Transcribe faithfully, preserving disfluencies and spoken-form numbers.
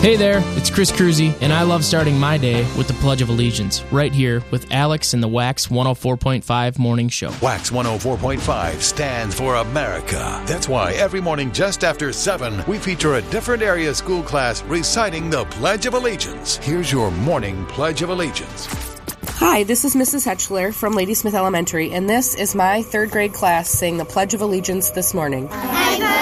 Hey there, it's Chris Cruzy, and I love starting my day with the Pledge of Allegiance, right here with Alex and the Wax one oh four point five Morning Show. Wax one oh four point five stands for America. That's why every morning just after seven, we feature a different area school class reciting the Pledge of Allegiance. Here's your morning Pledge of Allegiance. Hi, this is Missus Hetchler from Ladysmith Elementary, and this is my third grade class saying the Pledge of Allegiance this morning. I